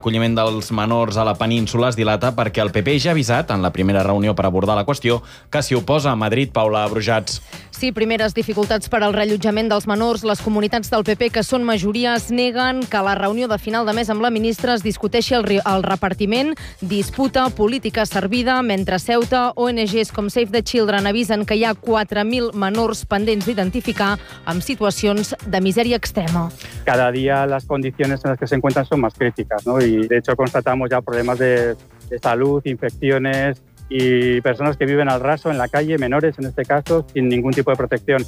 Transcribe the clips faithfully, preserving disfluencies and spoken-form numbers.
L'acolliment dels menors a la península es dilata perquè el P P ja ha avisat en la primera reunió per abordar la qüestió que s'hi oposa a Madrid. Paula Brujats. Sí, primeres dificultats per al reallotjament dels menors. Les comunitats del P P, que són majoria, es neguen que a la reunió de final de mes amb la ministra es discuteixi el, el repartiment, disputa política servida, mentre Ceuta, O N Ges com Save the Children avisen que hi ha quatre mil menors pendents d'identificar amb situacions de misèria extrema. Cada día las condiciones en las que se encuentran son más críticas, ¿no? Y de hecho constatamos ya problemas de, de salud, infecciones y personas que viven al raso en la calle, menores en este caso, sin ningún tipo de protección.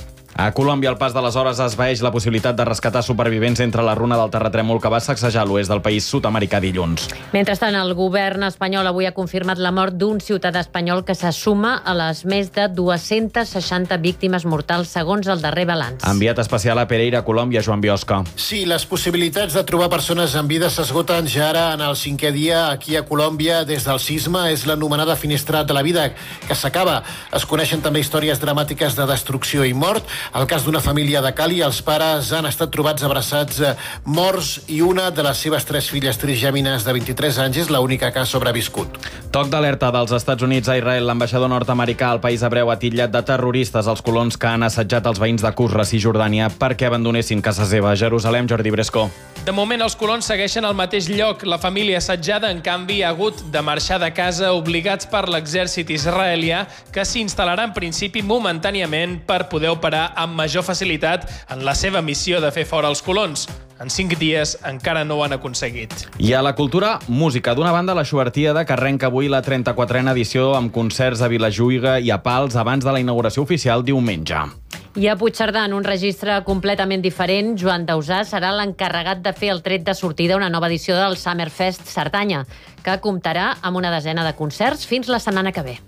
A Colòmbia, al pas de les hores, es veeix la possibilitat de rescatar supervivents entre la runa del terratrèmol que va sacsejar l'oest del país sud-americà dilluns. Mentrestant, el govern espanyol avui ha confirmat la mort d'un ciutadà espanyol que se suma a les més de dues-centes seixanta víctimes mortals, segons el darrer balanç. Enviat especial a Pereira, Colòmbia, Joan Biosca. Sí, les possibilitats de trobar persones en vida s'esgoten ja ara en el cinquè dia aquí a Colòmbia des del sisme. És l'anomenada finestrat de la vida que s'acaba. Es coneixen també històries dramàtiques de destrucció i mort. El cas d'una família de Cali, els pares han estat trobats abraçats eh, morts i una de les seves tres filles trigèmines de vint-i-tres anys és l'única que ha sobreviscut. Toc d'alerta dels Estats Units a Israel. L'ambaixador nord-americà al país hebreu ha titllat de terroristes els colons que han assetjat els veïns de Qusra, Cisjordània, perquè abandonessin casa seva. A Jerusalem, Jordi Bresco. De moment, els colons segueixen al mateix lloc. La família assetjada, en canvi, ha hagut de marxar de casa obligats per l'exèrcit israelià, que s'instal·larà en principi momentàniament per poder operar amb major facilitat en la seva missió de fer fora els colons. En cinc dies encara no ho han aconseguit. I a la cultura, música. D'una banda, la Xuartiada, que arrenca avui la trenta-quatrena edició amb concerts a Vilajuïga i a Pals abans de la inauguració oficial diumenge. I a Puigcerdà, en un registre completament diferent, Joan Dausà serà l'encarregat de fer el tret de sortida a una nova edició del Summerfest Cerdanya, que comptarà amb una desena de concerts fins la setmana que ve.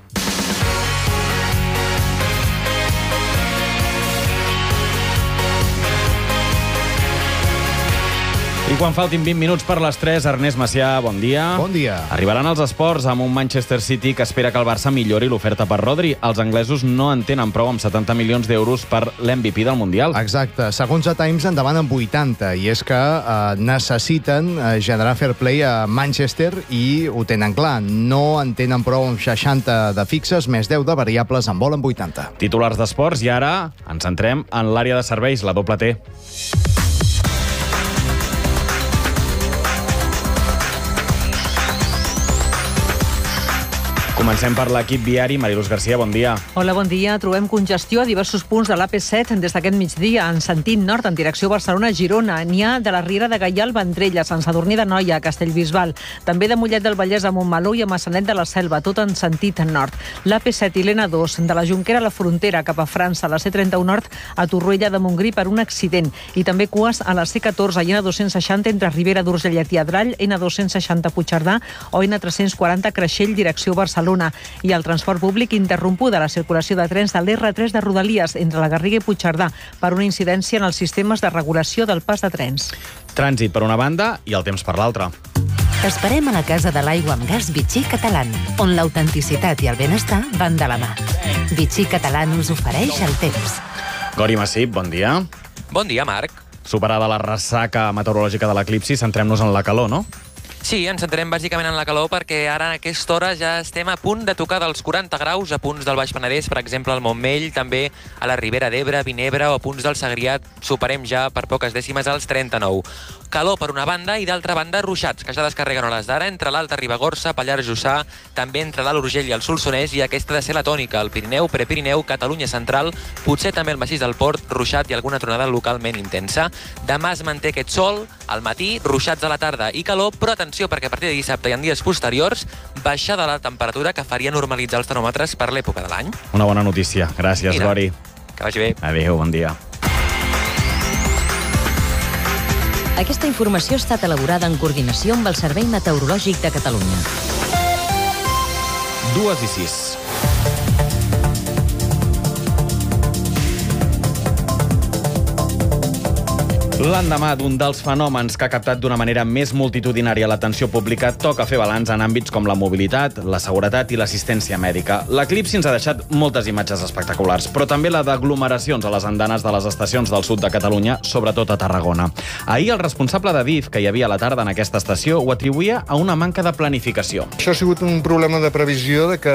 I quan faltin vint minuts per les tres, Ernest Macià, bon dia. Bon dia. Arribaran els esports amb un Manchester City que espera que el Barça millori l'oferta per Rodri. Els anglesos no en tenen prou amb setanta milions d'euros per l'M V P del Mundial. Exacte. Segons a Times en demanen vuitanta, i és que eh, necessiten eh, generar fair play a Manchester i ho tenen clar. No en tenen prou amb seixanta de fixes, més deu de variables, en volen vuitanta. Titulars d'esports i ara ens centrem en l'àrea de serveis, la doble T. Comencem per l'equip viari. Mariluz Garcia, bon dia. Hola, bon dia. Trobem congestió a diversos punts de l'A P set des d'aquest migdia, en sentit nord, en direcció Barcelona-Girona. N'hi ha de la Riera de Gaià al Vendrell, a Sant Sadurní d'Anoia, a Castellbisbal. També de Mollet del Vallès a Montmeló i a Massanet de la Selva, tot en sentit nord. L'A P set i l'N dos, de la Jonquera a la Frontera, cap a França, a la C trenta-u nord, a Torroella de Montgrí per un accident. I també cues a la C catorze i N dos-cents seixanta entre Ribera d'Urgellet i Adrall, N dos-cents seixanta Puigcerdà o N tres-cents quaranta Creixell, direcció Barcelona. I el transport públic interrompuda la circulació de trens de l'R tres de Rodalies entre la Garriga i Puigcerdà per una incidència en els sistemes de regulació del pas de trens. Trànsit per una banda i el temps per l'altra. T'esperem a la Casa de l'Aigua amb Gas Vichy Catalán, on l'autenticitat i el benestar van de la mà. Vichy Catalán us ofereix el temps. Gori Massip, bon dia. Bon dia, Marc. Superada la ressaca meteorològica de l'eclipsi, centrem-nos en la calor, no? Sí, ens centrem bàsicament en la calor perquè ara a aquesta hora ja estem a punt de tocar dels quaranta graus a punts del Baix Penedès, per exemple al Montmell, també a la Ribera d'Ebre, Vinebre o a punts del Segrià superem ja per poques dècimes als trenta-nou. Calor per una banda i d'altra banda ruixats, que ja descarreguen hores d'ara entre l'Alta Ribagorça, Pallars Jussà, també entre l'Alt Urgell i el Solsonès, i aquesta de ser la tònica, el Pirineu, Prepirineu, Catalunya Central, potser també el massís del Port, ruixat i alguna tronada localment intensa. Demà es manté aquest sol, al matí, ruixats a la tarda i calor, però atenció perquè a partir de dissabte i en dies posteriors, baixada la temperatura que faria normalitzar els termòmetres per l'època de l'any. Una bona notícia. Gràcies, Mira, Gori. Que vagi bé. Adéu, bon dia. Aquesta informació ha estat elaborada en coordinació amb el Servei Meteorològic de Catalunya. Dues i sis. L'endemà d'un dels fenòmens que ha captat d'una manera més multitudinària l'atenció pública, toca fer balanç en àmbits com la mobilitat, la seguretat i l'assistència mèdica. L'eclipsi ens ha deixat moltes imatges espectaculars, però també la d'aglomeracions a les andanes de les estacions del sud de Catalunya, sobretot a Tarragona. Ahir el responsable de D I F, que hi havia a la tarda en aquesta estació, ho atribuïa a una manca de planificació. Això ha sigut un problema de previsió, de que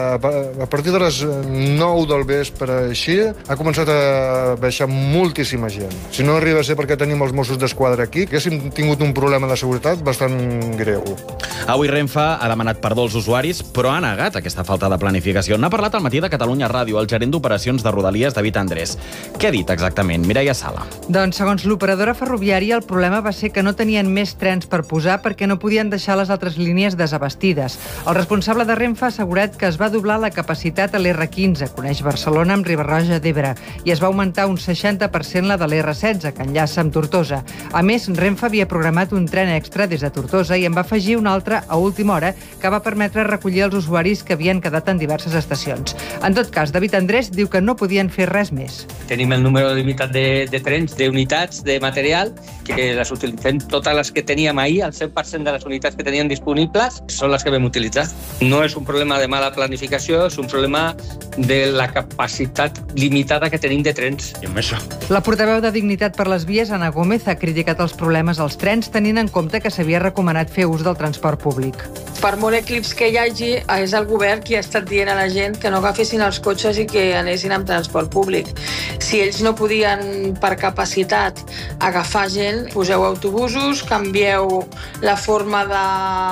a partir de les nou del vespre així ha començat a baixar moltíssima gent. Si no arriba a ser perquè tenim els Mossos d'Esquadra aquí, que haguéssim tingut un problema de seguretat bastant greu. Avui Renfe ha demanat perdó als usuaris, però ha negat aquesta falta de planificació. N'ha parlat al matí de Catalunya Ràdio el gerent d'operacions de Rodalies, David Andrés. Què ha dit exactament? Mireia Sala. Doncs, segons l'operadora ferroviària, el problema va ser que no tenien més trens per posar perquè no podien deixar les altres línies desabastides. El responsable de Renfe ha assegurat que es va doblar la capacitat a l'R quinze, que uneix Barcelona amb Riba-roja d'Ebre, i es va augmentar un seixanta per cent la de l'R setze, que enllaça amb Tortosa. A més, Renfe havia programat un tren extra des de Tortosa i en va afegir un altre a última hora que va permetre recollir els usuaris que havien quedat en diverses estacions. En tot cas, David Andrés diu que no podien fer res més. Tenim el número limitat de, de trens, d'unitats, de material, que les utilitzem totes les que teníem ahir, el cent per cent de les unitats que teníem disponibles són les que vam utilitzar. No és un problema de mala planificació, és un problema de la capacitat limitada que tenim de trens. I amb això? La portaveu de Dignitat per les Vies, Ana Gómez, ha criticat els problemes als trens tenint en compte que s'havia recomanat fer ús del transport públic. Per molt eclips que hi hagi, és el govern qui ha estat dient a la gent que no agafessin els cotxes i que anessin amb transport públic. Si ells no podien, per capacitat, agafar gent, poseu autobusos, canvieu la forma de,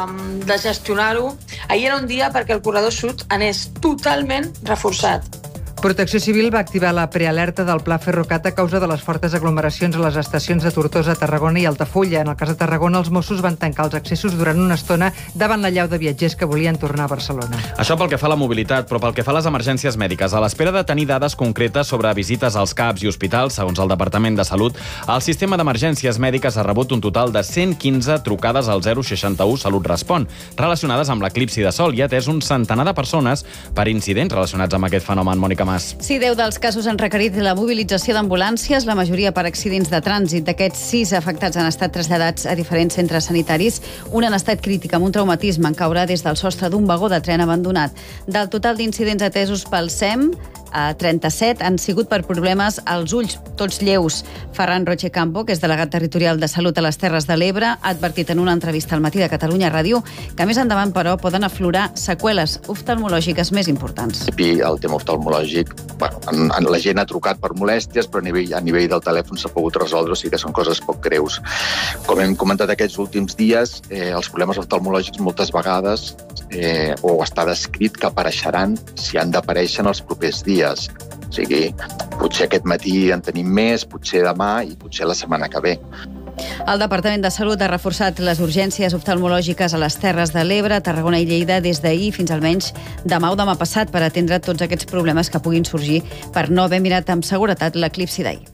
de gestionar-ho. Ahir era un dia perquè el corredor sud anés totalment reforçat. Protecció Civil va activar la prealerta del Pla Ferrocat a causa de les fortes aglomeracions a les estacions de Tortosa, Tarragona i Altafulla. En el cas de Tarragona, els Mossos van tancar els accessos durant una estona davant la llau de viatgers que volien tornar a Barcelona. Això pel que fa a la mobilitat, però pel que fa a les emergències mèdiques, a l'espera de tenir dades concretes sobre visites als C A Ps i hospitals, segons el Departament de Salut, el sistema d'emergències mèdiques ha rebut un total de cent quinze trucades al zero seixanta u Salut Respon, relacionades amb l'eclipsi de sol, i ha atès un centenar de persones per incidents relacionats amb aquest fenomen. Mònica Mas. Sí, deu dels casos han requerit la mobilització d'ambulàncies, la majoria per accidents de trànsit. D'aquests, sis afectats han estat traslladats a diferents centres sanitaris. Un en estat crític amb un traumatisme en caure des del sostre d'un vagó de tren abandonat. Del total d'incidents atesos pel S E M, trenta-set han sigut per problemes als ulls, tots lleus. Ferran Roche Campo, que és delegat territorial de Salut a les Terres de l'Ebre, ha advertit en una entrevista al matí de Catalunya Ràdio que més endavant, però, poden aflorar seqüeles oftalmològiques més importants. I el tema oftalmològic, bueno, en, en la gent ha trucat per molèsties, però a nivell, a nivell del telèfon s'ha pogut resoldre, o sigui que són coses poc greus. Com hem comentat aquests últims dies, eh, els problemes oftalmològics moltes vegades eh, o està descrit que apareixeran si han d'aparèixer en els propers dies. O sigui, potser aquest matí en tenim més, potser demà i potser la setmana que ve. El Departament de Salut ha reforçat les urgències oftalmològiques a les Terres de l'Ebre, Tarragona i Lleida des d'ahir fins almenys demà o demà passat per atendre tots aquests problemes que puguin sorgir per no haver mirat amb seguretat l'eclipsi d'ahir.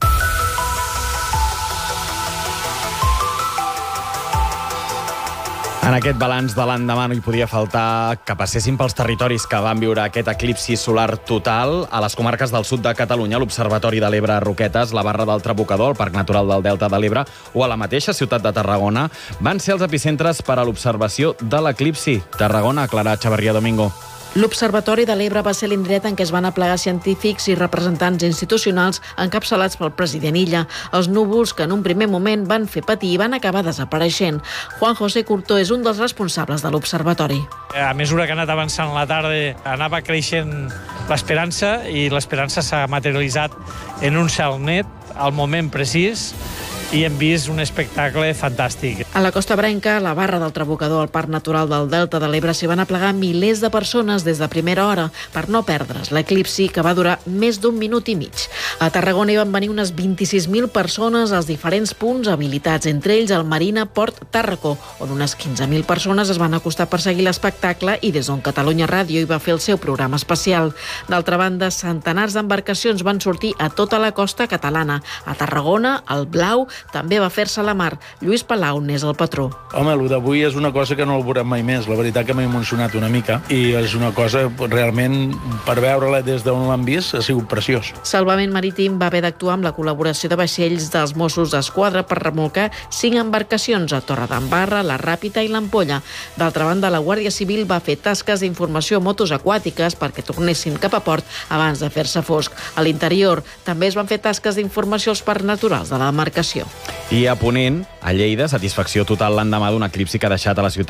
En aquest balanç de l'endemà no hi podia faltar que passessin pels territoris que van viure aquest eclipsi solar total. A les comarques del sud de Catalunya, l'Observatori de l'Ebre a Roquetes, la Barra del Trabucador, el Parc Natural del Delta de l'Ebre o a la mateixa ciutat de Tarragona van ser els epicentres per a l'observació de l'eclipsi. Tarragona, Clara Chavarria Domingo. L'Observatori de l'Ebre va ser l'indret en què es van aplegar científics i representants institucionals encapçalats pel president Illa. Els núvols que en un primer moment van fer patir i van acabar desapareixent. Juan José Curtó és un dels responsables de l'Observatori. A mesura que ha anat avançant la tarda, anava creixent l'esperança i l'esperança s'ha materialitzat en un cel net al moment precís i hem vist un espectacle fantàstic. A la Costa Brenca, a la Barra del Trabucador, al Parc Natural del Delta de l'Ebre, s'hi van aplegar milers de persones des de primera hora per no perdre's l'eclipsi, que va durar més d'un minut i mig. A Tarragona hi van venir unes vint-i-sis mil persones als diferents punts habilitats, entre ells el Marina Port Tàrraco, on unes quinze mil persones es van acostar per seguir l'espectacle i des d'on Catalunya Ràdio hi va fer el seu programa especial. D'altra banda, centenars d'embarcacions van sortir a tota la costa catalana. A Tarragona, al Blau, també va fer-se a la mar. Lluís Palau n'és el patró. Home, el d'avui és una cosa que no el veurem mai més. La veritat que m'ha emocionat una mica i és una cosa realment, per veure-la des d'on l'han vist, ha sigut preciós. Salvament Marítim va haver d'actuar amb la col·laboració de vaixells dels Mossos d'Esquadra per remolcar cinc embarcacions a Torredembarra, la Ràpita i l'Ampolla. D'altra banda, la Guàrdia Civil va fer tasques d'informació a motos aquàtiques perquè tornessin cap a port abans de fer-se fosc. A l'interior també es van fer tasques d'informació als parcs naturals de l'embarcació. I a Ponent, a Lleida, satisfacció total l'endemà d'un eclipsi que ha deixat a la ciutat